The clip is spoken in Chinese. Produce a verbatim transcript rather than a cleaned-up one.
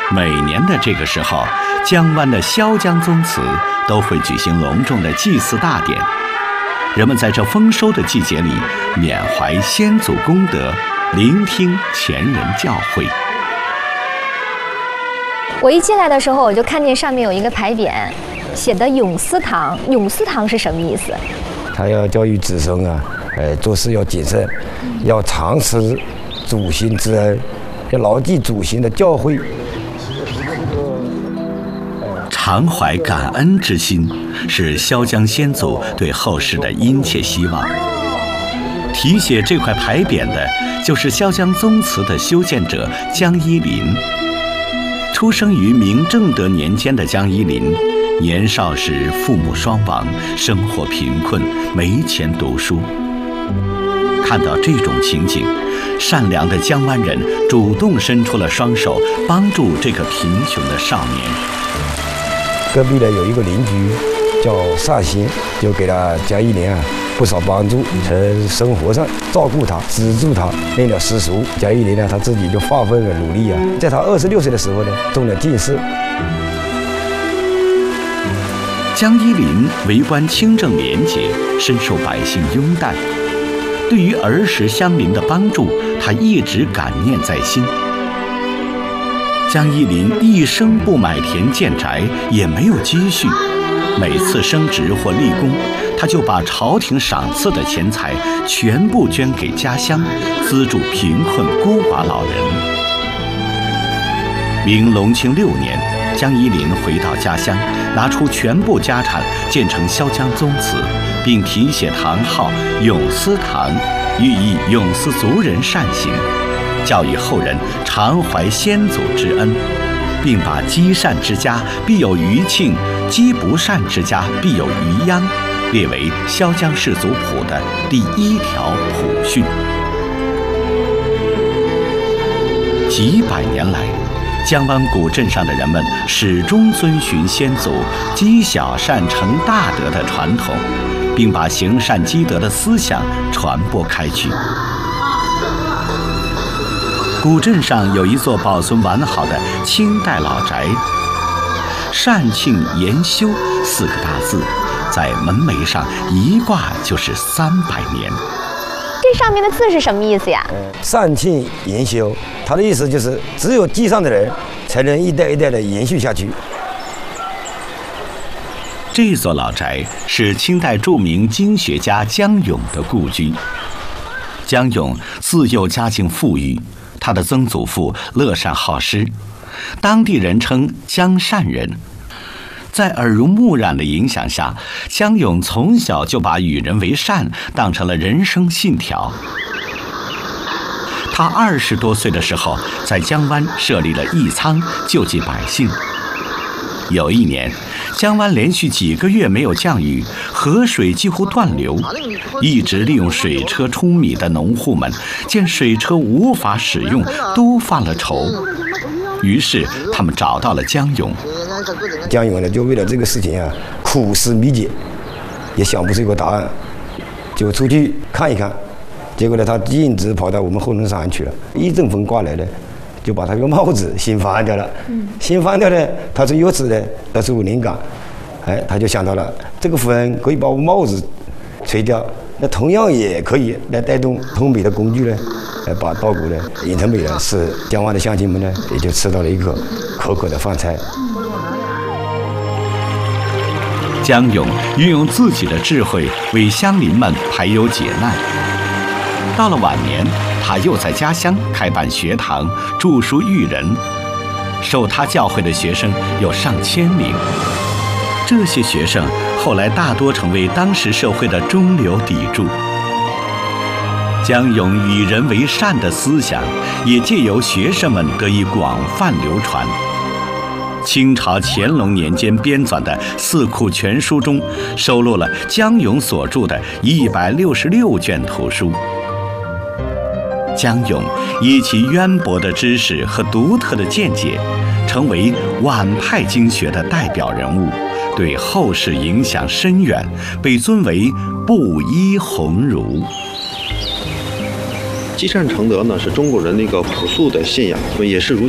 每年的这个时候，江湾的萧江宗祠都会举行隆重的祭祀大典。人们在这丰收的季节里，缅怀先祖功德，聆听前人教诲。 我一进来的时候，我就看见上面有一个牌匾，写的永思堂。永思堂是什么意思？ 他要教育子孙啊，呃，做事要谨慎，要常持祖先之恩，要牢记祖先的教诲。 常怀感恩之心，是萧江先祖对后世的殷切希望。题写这块牌匾的，就是萧江宗祠的修建者江一林。出生于明正德年间的江一林，年少时父母双亡，生活贫困，没钱读书。看到这种情景，善良的江湾人主动伸出了双手，帮助这个贫穷的少年。 隔壁的有一个邻居叫善心，就给了江一林啊不少帮助，在生活上照顾他，资助他念了诗书。江一林呢，他自己就发奋的努力啊，在他二十六岁的时候呢，中了进士。 江一林为官清正廉洁，深受百姓拥戴。对于儿时乡邻的帮助，他一直感念在心。江一林一生不买田建宅，也没有积蓄。每次升职或立功，他就把朝廷赏赐的钱财全部捐给家乡，资助贫困孤寡老人。明隆庆六年，江一林回到家乡，拿出全部家产建成萧江宗祠，并题写堂号永思堂，寓意永思族人善行，教育后人常怀先祖之恩，并把积善之家必有余庆，积不善之家必有余殃列为萧江氏族谱的第一条谱训。几百年来，江湾古镇上的人们始终遵循先祖积小善成大德的传统，并把行善积德的思想传播开去。古镇上有一座保存完好的清代老宅，善庆延修四个大字在门楣上一挂就是三百年。 这上面的字是什么意思呀？ 善庆延修，它的意思就是只有继上的人才能一代一代的延续下去。 这座老宅是清代著名经学家江永的故居。江永自幼家境富裕，他的曾祖父乐善好施，当地人称江善人。在耳濡目染的影响下，江永从小就把与人为善当成了人生信条。他二十多岁的时候，在江湾设立了义仓，救济百姓。有一年，江湾连续几个月没有降雨，河水几乎断流。一直利用水车舂米的农户们见水车无法使用，都犯了愁。于是他们找到了江永。 江永呢，就为了这个事情啊，苦思密解，也想不出一个答案，就出去看一看。结果呢，他径直跑到我们后龙山去了。一阵风刮来了，就把他这个帽子掀翻掉了。掀翻掉呢，他是由此呢得出灵感，哎，他就想到了这个风可以把我帽子吹掉，那同样也可以来带动烘米的工具呢，来把稻谷呢引成米了，使江湾的乡亲们呢也就吃到了一口口口的饭菜。 江永运用自己的智慧为乡邻们排忧解难。到了晚年，他又在家乡开办学堂，著书育人，受他教诲的学生有上千名。这些学生后来大多成为当时社会的中流砥柱。江永与人为善的思想也借由学生们得以广泛流传。清朝乾隆年间编纂的《四库全书》中收录了江永所著的一百六十六卷图书。江永以其渊博的知识和独特的见解，成为晚派经学的代表人物，对后世影响深远，被尊为布衣鸿儒。 积善成德呢，是中国人的一个朴素的信仰，也是儒